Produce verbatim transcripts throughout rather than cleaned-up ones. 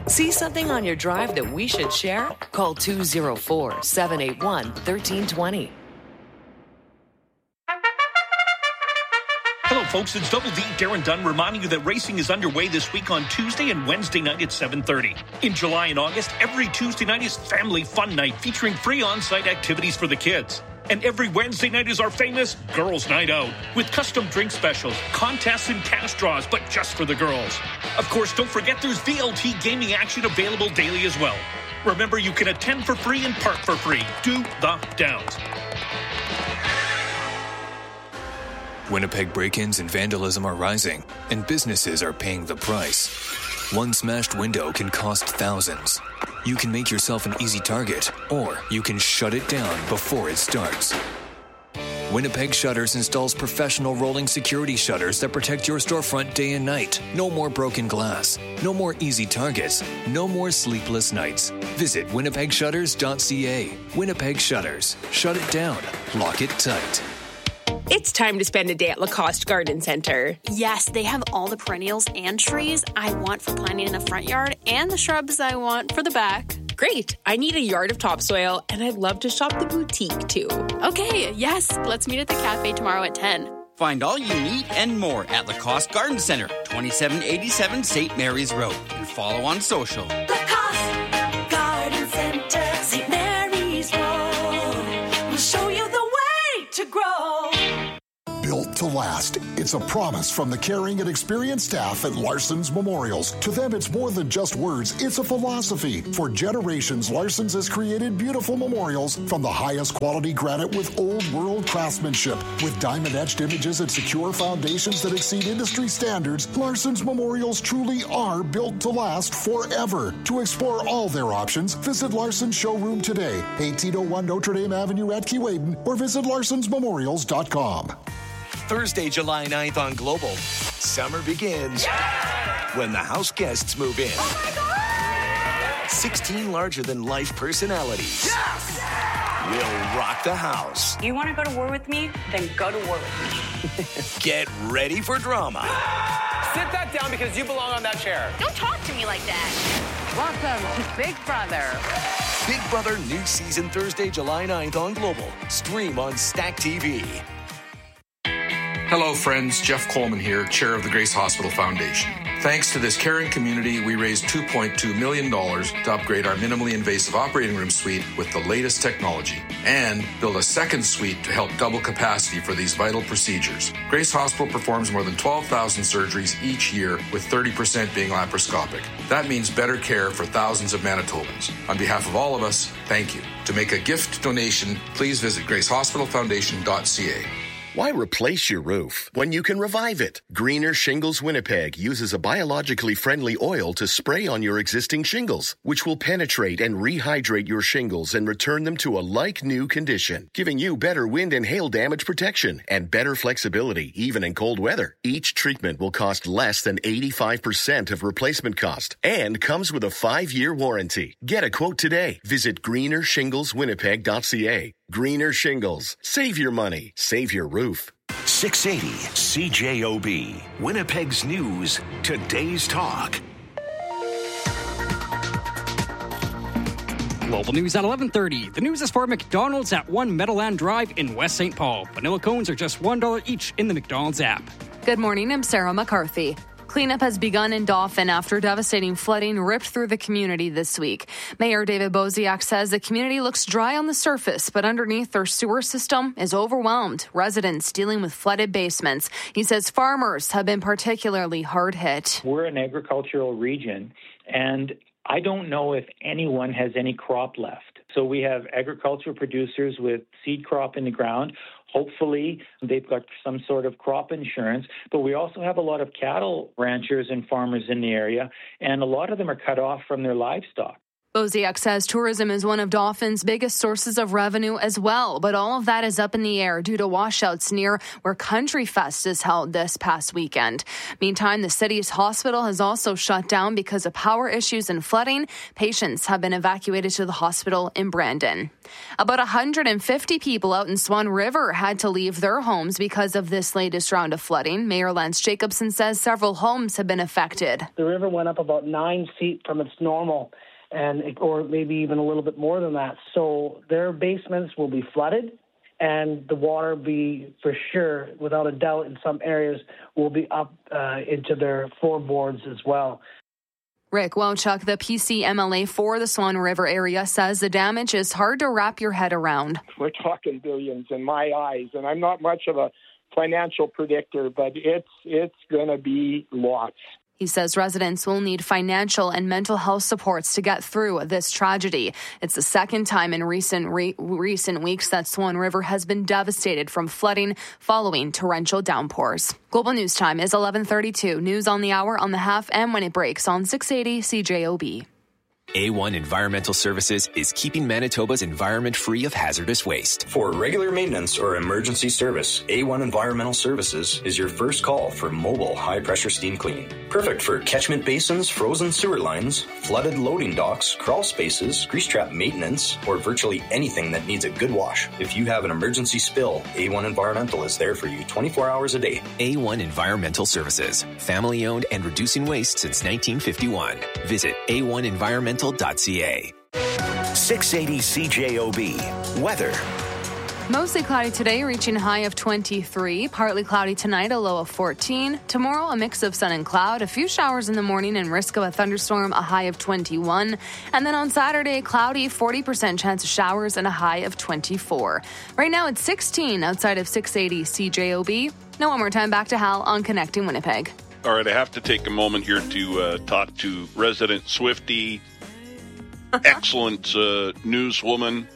See something on your drive that we should share? Call two oh four, seven eight one, one three two oh. Hello, folks. It's Double D, Darren Dunn, reminding you that racing is underway this week on Tuesday and Wednesday night at seven thirty. In July and August, every Tuesday night is Family Fun Night, featuring free on-site activities for the kids. And every Wednesday night is our famous Girls' Night Out, with custom drink specials, contests, and cash draws, but just for the girls. Of course, don't forget there's V L T gaming action available daily as well. Remember, you can attend for free and park for free. Do the Downs. Winnipeg break-ins and vandalism are rising, and businesses are paying the price. One smashed window can cost thousands. You can make yourself an easy target, or you can shut it down before it starts. Winnipeg Shutters installs professional rolling security shutters that protect your storefront day and night. No more broken glass. No more easy targets. No more sleepless nights. Visit winnipeg shutters dot c a. Winnipeg Shutters. Shut it down. Lock it tight. It's time to spend a day at Lacoste Garden Centre. Yes, they have all the perennials and trees I want for planting in the front yard and the shrubs I want for the back. Great. I need a yard of topsoil, and I'd love to shop the boutique, too. Okay, yes. Let's meet at the cafe tomorrow at ten. Find all you need and more at Lacoste Garden Centre, twenty-seven eighty-seven Saint Mary's Road. And follow on social. Lacoste Garden Centre, Saint Mary's Road. We'll show you the way to grow. Built to last. It's a promise from the caring and experienced staff at Larson's Memorials. To them, it's more than just words. It's a philosophy. For generations, Larson's has created beautiful memorials from the highest quality granite with old world craftsmanship. With diamond-etched images and secure foundations that exceed industry standards, Larson's Memorials truly are built to last forever. To explore all their options, visit Larson's showroom today, eighteen oh one Notre Dame Avenue at Keewaydin, or visit larsons memorials dot com. Thursday, July ninth on Global. Summer begins yeah! when the house guests move in. Oh my God! sixteen larger-than-life personalities Yes! will rock the house. You want to go to war with me? Then go to war with me. Get ready for drama. Sit that down because you belong on that chair. Don't talk to me like that. Welcome to Big Brother. Big Brother new season Thursday, July ninth on Global. Stream on Stack T V. Hello, friends. Jeff Coleman here, chair of the Grace Hospital Foundation. Thanks to this caring community, we raised two point two million dollars to upgrade our minimally invasive operating room suite with the latest technology and build a second suite to help double capacity for these vital procedures. Grace Hospital performs more than twelve thousand surgeries each year, with thirty percent being laparoscopic. That means better care for thousands of Manitobans. On behalf of all of us, thank you. To make a gift donation, please visit grace hospital foundation dot c a. Why replace your roof when you can revive it? Greener Shingles Winnipeg uses a biologically friendly oil to spray on your existing shingles, which will penetrate and rehydrate your shingles and return them to a like-new condition, giving you better wind and hail damage protection and better flexibility even in cold weather. Each treatment will cost less than eighty-five percent of replacement cost and comes with a five-year warranty. Get a quote today. Visit greener shingles winnipeg dot c a. Greener Shingles. Save your money. Save your roof. six eighty C J O B. Winnipeg's News. Today's Talk. Global News at eleven thirty. The news is for McDonald's at one Meadowland Drive in West Saint Paul. Vanilla cones are just one dollar each in the McDonald's app. Good morning, I'm Sarah McCarthy. Cleanup has begun in Dauphin after devastating flooding ripped through the community this week. Mayor David Boziak says the community looks dry on the surface, but underneath their sewer system is overwhelmed. Residents dealing with flooded basements. He says farmers have been particularly hard hit. We're an agricultural region, and I don't know if anyone has any crop left. So we have agricultural producers with seed crop in the ground. Hopefully, they've got some sort of crop insurance, but we also have a lot of cattle ranchers and farmers in the area, and a lot of them are cut off from their livestock. Bosiak says tourism is one of Dawfin's biggest sources of revenue as well, but all of that is up in the air due to washouts near where Country Fest is held this past weekend. Meantime, the city's hospital has also shut down because of power issues and flooding. Patients have been evacuated to the hospital in Brandon. About one hundred fifty people out in Swan River had to leave their homes because of this latest round of flooding. Mayor Lance Jacobson says several homes have been affected. The river went up about nine feet from its normal, and or maybe even a little bit more than that. So their basements will be flooded, and the water be, for sure, without a doubt, in some areas, will be up uh, into their floorboards as well. Rick Wowchuk, the P C M L A for the Swan River area, says the damage is hard to wrap your head around. We're talking billions in my eyes, and I'm not much of a financial predictor, but it's it's going to be lots. He says residents will need financial and mental health supports to get through this tragedy. It's the second time in recent re- recent weeks that Swan River has been devastated from flooding following torrential downpours. Global News Time is eleven thirty-two. News on the hour, on the half, and when it breaks on six eighty C J O B. A one Environmental Services is keeping Manitoba's environment free of hazardous waste. For regular maintenance or emergency service, A one Environmental Services is your first call for mobile high-pressure steam cleaning. Perfect for catchment basins, frozen sewer lines, flooded loading docks, crawl spaces, grease trap maintenance, or virtually anything that needs a good wash. If you have an emergency spill, A one Environmental is there for you twenty-four hours a day. A one Environmental Services, family-owned and reducing waste since nineteen fifty-one. Visit A one environmental dot c a. six eighty C J O B. Weather. Mostly cloudy today, reaching a high of twenty-three. Partly cloudy tonight, a low of fourteen. Tomorrow, a mix of sun and cloud. A few showers in the morning and risk of a thunderstorm, a high of twenty-one. And then on Saturday, cloudy, forty percent chance of showers and a high of twenty-four. Right now, it's sixteen outside of six eighty C J O B. Now one more time, back to Hal on Connecting Winnipeg. All right, I have to take a moment here to uh, talk to resident Swiftie, excellent uh, newswoman,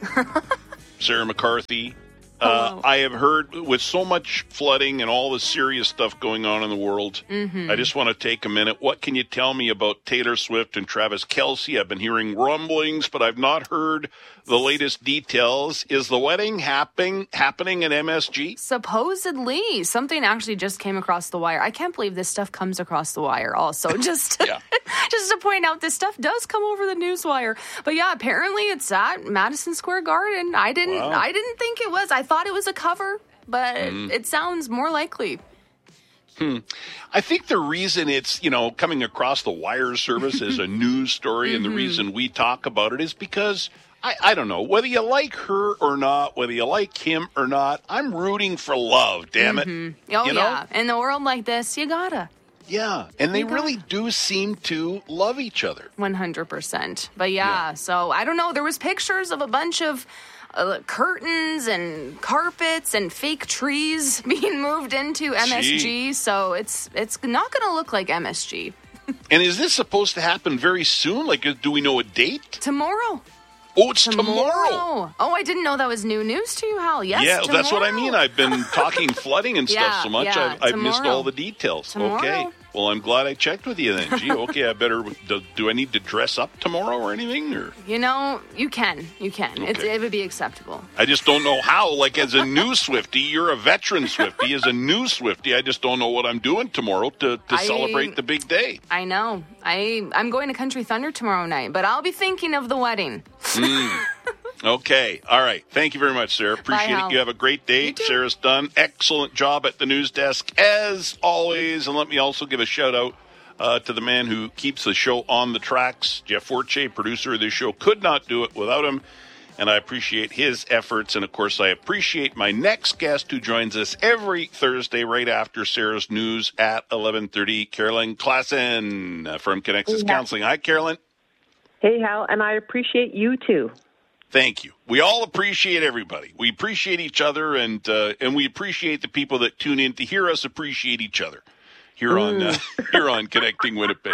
Sarah McCarthy. Uh, I have heard with so much flooding and all the serious stuff going on in the world, mm-hmm. I just want to take a minute. What can you tell me about Taylor Swift and Travis Kelce? I've been hearing rumblings, but I've not heard the latest details. Is the wedding happening happening at M S G? Supposedly. Something actually just came across the wire. I can't believe this stuff comes across the wire also. Just to, just to point out, this stuff does come over the news wire. But yeah, apparently it's at Madison Square Garden. I didn't wow. I didn't think it was. I thought it was a cover, but mm. it sounds more likely. Hmm. I think the reason it's, you know, coming across the wire service as a news story mm-hmm. and the reason we talk about it is because, I, I don't know, whether you like her or not, whether you like him or not, I'm rooting for love, damn it. Mm-hmm. Oh, you yeah. Know? In a world like this, you gotta. Yeah, and they really do seem to love each other. one hundred percent. But yeah, yeah, so I don't know. There was pictures of a bunch of uh, curtains and carpets and fake trees being moved into M S G. Gee. So it's it's not going to look like M S G. And is this supposed to happen very soon? Like, do we know a date? Tomorrow. Oh, it's tomorrow. tomorrow. Oh, I didn't know that was new news to you, Hal. Yes, Yeah, tomorrow. That's what I mean. I've been talking flooding and stuff yeah, so much, yeah, I've, I've missed all the details. Tomorrow. Okay. Well, I'm glad I checked with you then. Gee, okay, I better, do, do I need to dress up tomorrow or anything? Or You know, you can. You can. Okay. It, it would be acceptable. I just don't know how. Like, as a new Swiftie, you're a veteran Swiftie. As a new Swiftie, I just don't know what I'm doing tomorrow to, to I, celebrate the big day. I know. I, I'm going to Country Thunder tomorrow night, but I'll be thinking of the wedding. Mm. Okay. All right. Thank you very much, Sarah. Appreciate Bye, it. You have a great day. Sarah's done. Excellent job at the news desk, as always. And let me also give a shout-out uh, to the man who keeps the show on the tracks, Jeff Forche, producer of this show. Could not do it without him, and I appreciate his efforts. And, of course, I appreciate my next guest who joins us every Thursday right after Sarah's news at eleven thirty, Carolyn Klassen from Connexus Yeah. Counseling. Hi, Carolyn. Hey, Hal, and I appreciate you, too. Thank you. We all appreciate everybody. We appreciate each other, and uh, and we appreciate the people that tune in to hear us appreciate each other here mm. on uh, here on Connecting Winnipeg.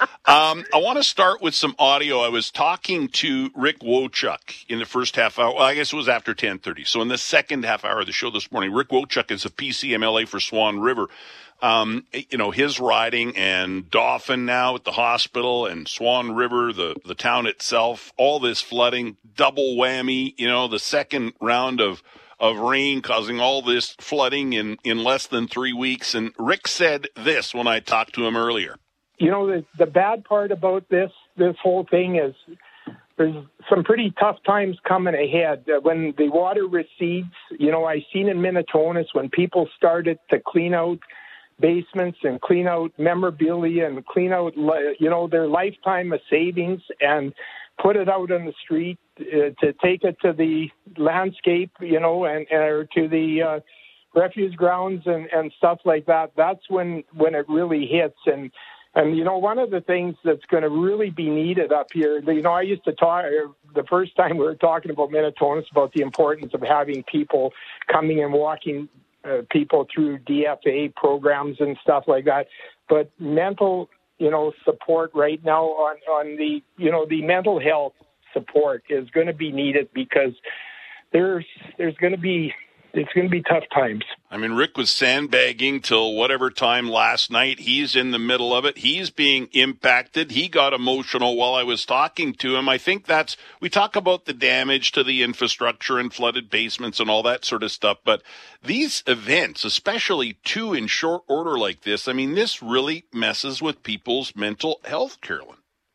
Um, I want to start with some audio. I was talking to Rick Wowchuk in the first half hour. Well, I guess it was after ten thirty. So in the second half hour of the show this morning, Rick Wowchuk is a P C M L A for Swan River. Um, you know, his riding and Dauphin now at the hospital and Swan River, the, the town itself, all this flooding, double whammy, you know, the second round of, of rain causing all this flooding in, in less than three weeks. And Rick said this when I talked to him earlier. You know, the, the bad part about this, this whole thing is there's some pretty tough times coming ahead. Uh, when the water recedes, you know, I seen in Minnetonka when people started to clean out basements and clean out memorabilia and clean out, you know, their lifetime of savings and put it out on the street uh, to take it to the landscape, you know, and or to the uh, refuse grounds and, and stuff like that. That's when, when it really hits. And, and, you know, one of the things that's going to really be needed up here, you know, I used to talk, the first time we were talking about Minnetonka, about the importance of having people coming and walking Uh, people through D F A programs and stuff like that. But mental, you know, support right now on, on the, you know, the mental health support is going to be needed because there's, there's going to be, it's going to be tough times. I mean, Rick was sandbagging till whatever time last night. He's in the middle of it. He's being impacted. He got emotional while I was talking to him. I think that's, we talk about the damage to the infrastructure and flooded basements and all that sort of stuff. But these events, especially two in short order like this, I mean, this really messes with people's mental health, Carolyn.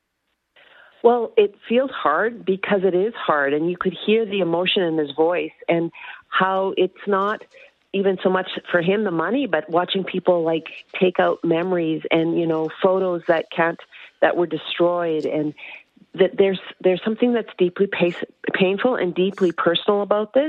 Well, it feels hard because it is hard, and you could hear the emotion in his voice and how it's not even so much for him the money, but watching people like take out memories and, you know, photos that can't, that were destroyed, and that there's there's something that's deeply pace, painful and deeply personal about this.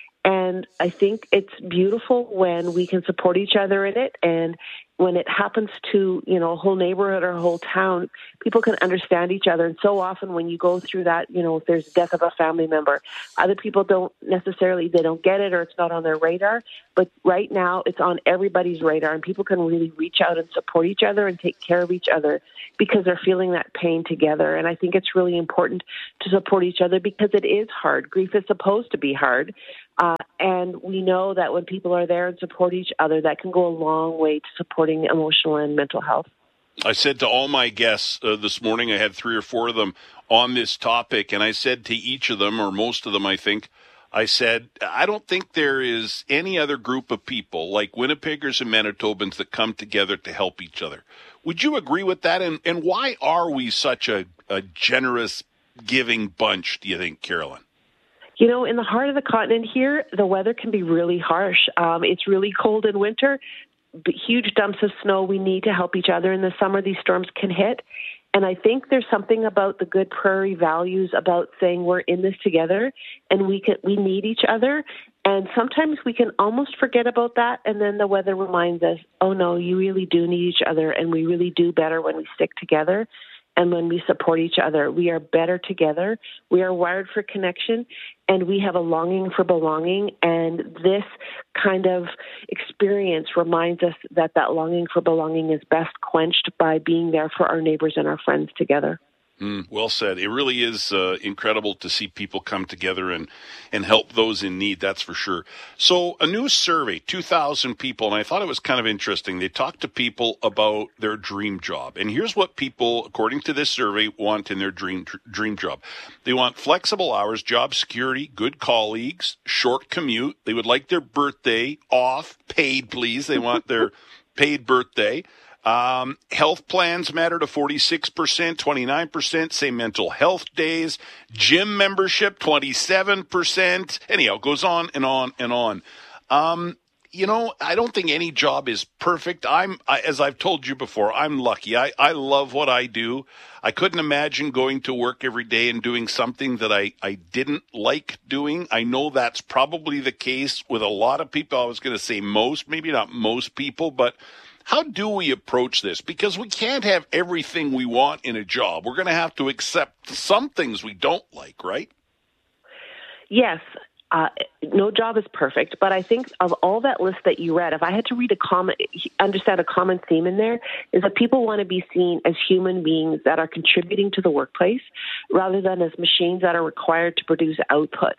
And I think it's beautiful when we can support each other in it. And when it happens to, you know, a whole neighborhood or a whole town, people can understand each other. And so often when you go through that, you know, if there's death of a family member, other people don't necessarily, they don't get it or it's not on their radar. But right now it's on everybody's radar, and people can really reach out and support each other and take care of each other because they're feeling that pain together. And I think it's really important to support each other because it is hard. Grief is supposed to be hard. Uh, and we know that when people are there and support each other, that can go a long way to supporting emotional and mental health. I said to all my guests uh, this morning, I had three or four of them on this topic, and I said to each of them, or most of them, I think, I said, I don't think there is any other group of people like Winnipeggers and Manitobans that come together to help each other. Would you agree with that? And, and why are we such a, a generous, giving bunch, do you think, Carolyn? You know, in the heart of the continent here, the weather can be really harsh. Um, it's really cold in winter, but huge dumps of snow. We need to help each other. In the summer, these storms can hit. And I think there's something about the good prairie values about saying we're in this together and we can, we need each other. And sometimes we can almost forget about that. And then the weather reminds us, oh, no, you really do need each other. And we really do better when we stick together. And when we support each other, we are better together. We are wired for connection, and we have a longing for belonging. And this kind of experience reminds us that that longing for belonging is best quenched by being there for our neighbors and our friends together. Mm, well said. It really is uh, incredible to see people come together and, and help those in need, that's for sure. So a new survey, two thousand people, and I thought it was kind of interesting. They talked to people about their dream job. And here's what people, according to this survey, want in their dream dream job. They want flexible hours, job security, good colleagues, short commute. They would like their birthday off, paid, please. They want their paid birthday. Um, health plans matter to forty-six percent, twenty-nine percent say mental health days, gym membership, twenty-seven percent. Anyhow, it goes on and on and on. Um, you know, I don't think any job is perfect. I'm, I, as I've told you before, I'm lucky. I, I love what I do. I couldn't imagine going to work every day and doing something that I, I didn't like doing. I know that's probably the case with a lot of people. I was going to say most, maybe not most people, but how do we approach this? Because we can't have everything we want in a job. We're going to have to accept some things we don't like, right? Yes. Uh, no job is perfect, but I think of all that list that you read, if I had to read a common, understand a common theme in there, is that people want to be seen as human beings that are contributing to the workplace rather than as machines that are required to produce output.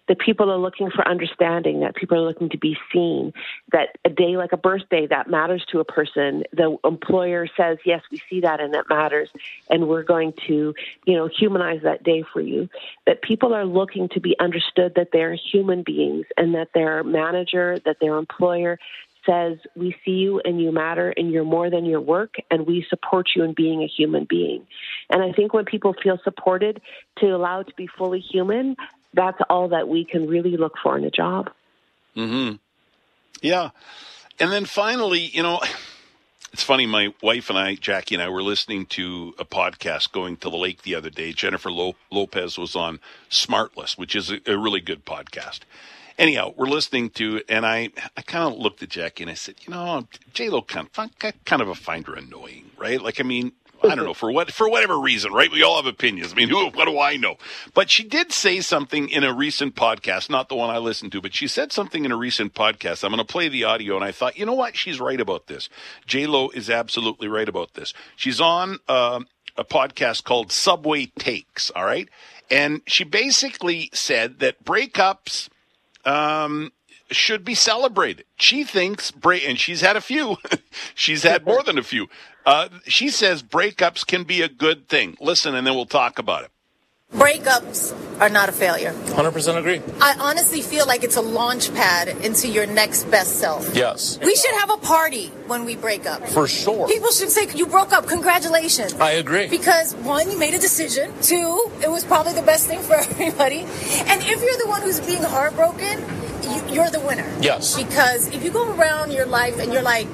that people are looking for understanding, that people are looking to be seen, that a day like a birthday, that matters to a person. The employer says, yes, we see that and that matters, and we're going to, you know, humanize that day for you. That people are looking to be understood, that they're human beings, and that their manager, that their employer says, we see you and you matter and you're more than your work, and we support you in being a human being. And I think when people feel supported to allow it to be fully human, that's all that we can really look for in a job. Mm-hmm. Yeah. And then finally, you know, it's funny, my wife and I, Jackie and I, were listening to a podcast going to the lake the other day. Jennifer Lopez was on Smartless, which is a, a really good podcast. Anyhow, we're listening to it, and I, I kind of looked at Jackie and I said, you know, J-Lo kind of, kind of find her annoying, right? Like, I mean, I don't know, for what for whatever reason, right? We all have opinions. I mean, who, what do I know? But she did say something in a recent podcast, not the one I listened to, but she said something in a recent podcast. I'm going to play the audio, and I thought, you know what? She's right about this. J-Lo is absolutely right about this. She's on uh, a podcast called Subway Takes, all right? And she basically said that breakups um, should be celebrated. She thinks, break, and she's had a few. She's had more than a few. Uh, she says breakups can be a good thing. Listen, and then we'll talk about it. Breakups are not a failure. one hundred percent agree. I honestly feel like it's a launch pad into your next best self. Yes. We should have a party when we break up. For sure. People should say, you broke up, congratulations. I agree. Because one, you made a decision. Two, it was probably the best thing for everybody. And if you're the one who's being heartbroken, you, you're the winner. Yes. Because if you go around your life and you're like,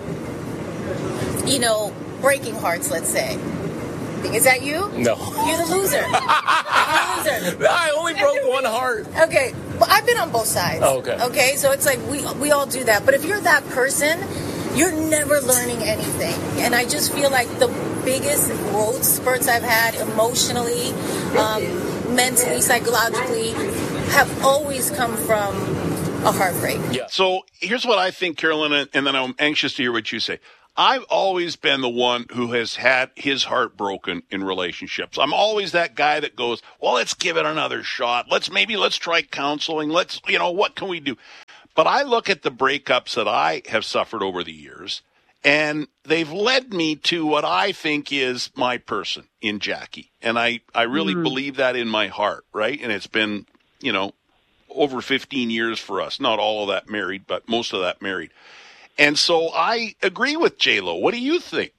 you know, breaking hearts, let's say. Is that you? No. You're the loser. You're the loser. I only broke one heart. Okay. Well, I've been on both sides. Oh, okay. Okay, so it's like we we all do that. But if you're that person, you're never learning anything. And I just feel like the biggest growth spurts I've had emotionally, um, mentally, psychologically, have always come from a heartbreak. Yeah. So here's what I think, Carolyn, and then I'm anxious to hear what you say. I've always been the one who has had his heart broken in relationships. I'm always that guy that goes, well, let's give it another shot. Let's maybe let's try counseling. Let's, you know, what can we do? But I look at the breakups that I have suffered over the years, and they've led me to what I think is my person in Jackie. And I, I really mm-hmm. believe that in my heart, right? And it's been, you know, over fifteen years for us. Not all of that married, but most of that married. And so I agree with J-Lo. What do you think?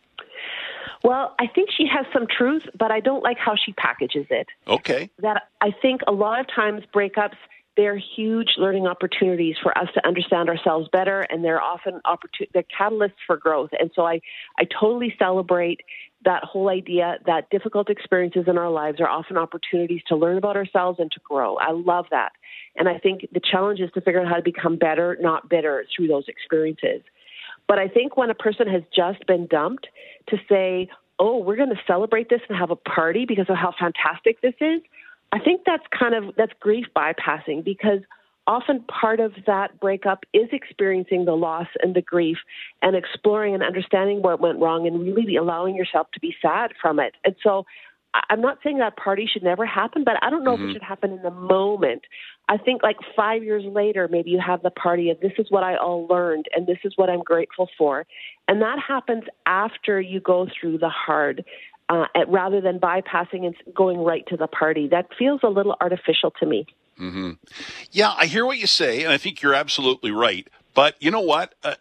Well, I think she has some truth, but I don't like how she packages it. Okay. That I think a lot of times breakups, they're huge learning opportunities for us to understand ourselves better, and they're often opportun- they're catalysts for growth. And so I, I totally celebrate that whole idea that difficult experiences in our lives are often opportunities to learn about ourselves and to grow. I love that. And I think the challenge is to figure out how to become better, not bitter, through those experiences. But I think when a person has just been dumped, to say, oh, we're going to celebrate this and have a party because of how fantastic this is, I think that's kind of, that's grief bypassing, because often part of that breakup is experiencing the loss and the grief and exploring and understanding what went wrong and really allowing yourself to be sad from it. And so I'm not saying that party should never happen, but I don't know mm-hmm. if it should happen in the moment. I think like five years later, maybe you have the party of this is what I all learned and this is what I'm grateful for. And that happens after you go through the hard, uh, rather than bypassing and going right to the party. That feels a little artificial to me. Mm-hmm. Yeah, I hear what you say, and I think you're absolutely right. But you know what? Uh,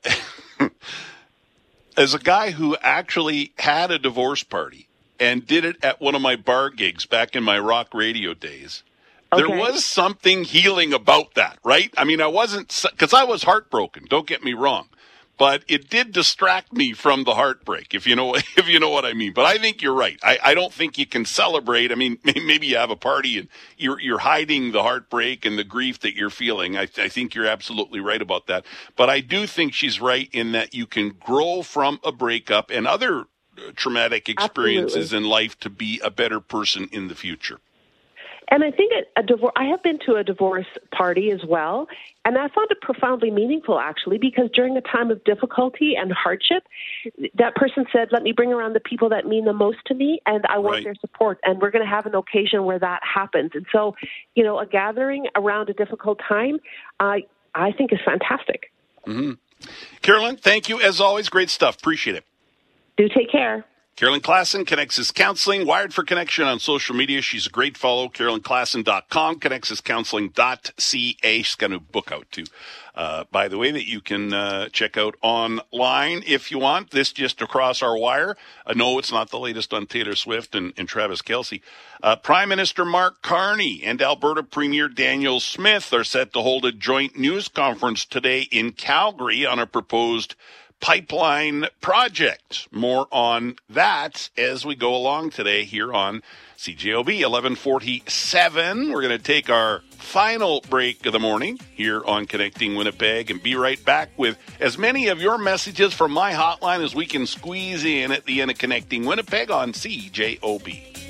as a guy who actually had a divorce party and did it at one of my bar gigs back in my rock radio days, okay. there was something healing about that, right? I mean, I wasn't, because I was heartbroken, don't get me wrong. But it did distract me from the heartbreak, if you know if you know what I mean. But I think you're right. I, I don't think you can celebrate. I mean, maybe you have a party and you're you're hiding the heartbreak and the grief that you're feeling. I, I think you're absolutely right about that. But I do think she's right in that you can grow from a breakup and other traumatic experiences absolutely. in life to be a better person in the future. And I think a, a divorce, I have been to a divorce party as well, and I found it profoundly meaningful, actually, because during a time of difficulty and hardship, that person said, let me bring around the people that mean the most to me, and I want Right. their support, and we're going to have an occasion where that happens. And so, you know, a gathering around a difficult time, uh, I think is fantastic. Mm-hmm. Carolyn, thank you as always. Great stuff. Appreciate it. Do take care. Carolyn Klassen, Connexus Counseling, Wired for Connection on social media. She's a great follow. Carolyn Klassen dot com, Connexus Counseling dot c a. She's got a new book out, too, uh, by the way, that you can uh, check out online if you want. This just across our wire. Uh, no, it's not the latest on Taylor Swift and, and Travis Kelce. Uh, Prime Minister Mark Carney and Alberta Premier Daniel Smith are set to hold a joint news conference today in Calgary on a proposed pipeline project. More on that as we go along today here on C J O B eleven forty-seven. We're going to take our final break of the morning here on Connecting Winnipeg and be right back with as many of your messages from my hotline as we can squeeze in at the end of Connecting Winnipeg on C J O B.